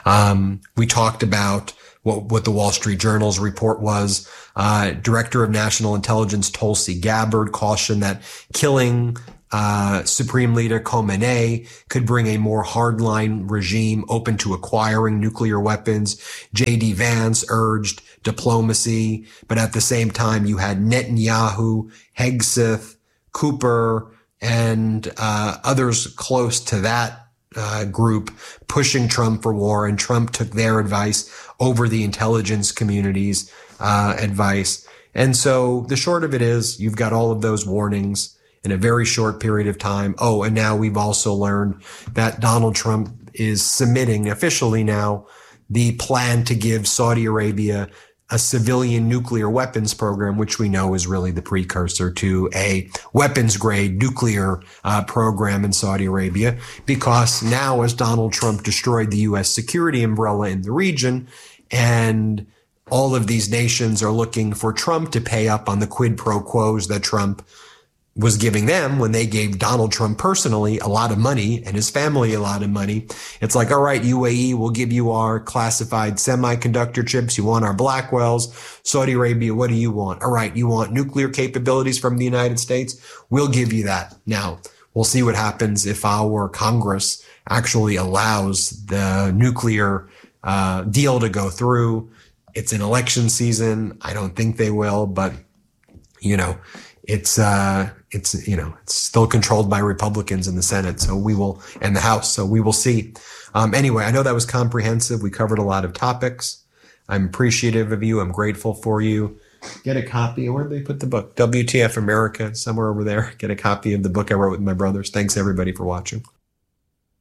We talked about what the Wall Street Journal's report was. Director of National Intelligence Tulsi Gabbard cautioned that killing Supreme Leader Khamenei could bring a more hardline regime open to acquiring nuclear weapons. J.D. Vance urged diplomacy, but at the same time, you had Netanyahu, Hegseth, Cooper, and others close to that group pushing Trump for war, and Trump took their advice over the intelligence community's advice. And so the short of it is, you've got all of those warnings in a very short period of time. Oh, and now we've also learned that Donald Trump is submitting officially now the plan to give Saudi Arabia a civilian nuclear weapons program, which we know is really the precursor to a weapons grade nuclear program in Saudi Arabia. Because now, as Donald Trump destroyed the U.S. security umbrella in the region, and all of these nations are looking for Trump to pay up on the quid pro quos that Trump was giving them when they gave Donald Trump personally a lot of money and his family a lot of money. It's like, all right, UAE, we'll give you our classified semiconductor chips. You want our Blackwells. Saudi Arabia, what do you want? All right, you want nuclear capabilities from the United States? We'll give you that. Now, we'll see what happens if our Congress actually allows the nuclear deal to go through. It's an election season. I don't think they will, but it's still controlled by Republicans in the Senate. So we will, and the House. So we will see. Anyway, I know that was comprehensive. We covered a lot of topics. I'm appreciative of you. I'm grateful for you. Get a copy. Where did they put the book? WTF America, somewhere over there. Get a copy of the book I wrote with my brothers. Thanks everybody for watching.